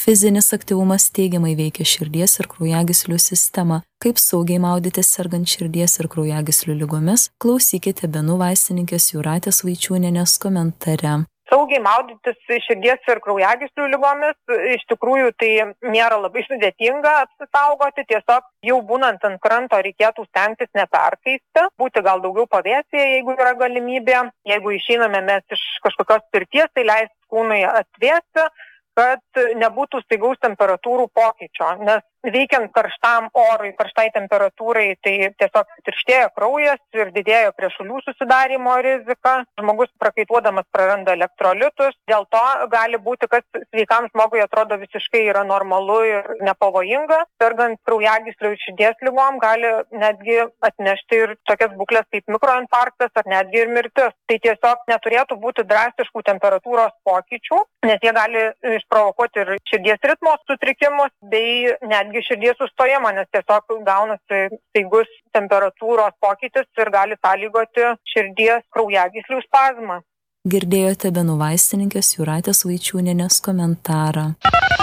Fizinis aktyvumas teigiamai veikia širdies ir kraujagyslių sistemą. Kaip saugiai maudytis sergant širdies ir kraujagyslių ligomis, klausykite Benų vaistininkės Jūratės Vaičiūnienės komentare. Saugiai maudytis širdies ir kraujagyslių ligomis, iš tikrųjų tai nėra labai sudėtinga apsisaugoti, tiesiog jau būnant ant kranto reikėtų stengtis neperkaisti, būti gal daugiau pavėsyje, jeigu yra galimybė. Jeigu išeiname mes iš kažkokios pirties, tai leis kūnui atvėsti, kad nebūtų staigaus temperatūrų pokyčio, nes veikiant karštam orui, karštai temperatūrai, tai tiesiog tirštėja kraujas ir didėja krešulių susidarimo rizika. Žmogus prakaituodamas praranda elektrolitus, dėl to gali būti, kad sveikam žmogui atrodo visiškai yra normalu ir nepavojinga. Sergant kraujagyslių ir širdies ligom gali netgi atnešti ir tokias būklės kaip mikroinfarktas ar netgi ir mirtis. Tai tiesiog neturėtų būti drastiškų temperatūros pokyčių, nes jie gali išprovokuoti ir širdies ritmo sutrikimus bei netgi širdies sustojimą, nes tiesiog gaunasi staigus temperatūros pokytis ir gali sąlygoti širdies kraujagyslių spazmą. Girdėjote Benų vaistininkės Jūratės Vaičiūnienės komentarą.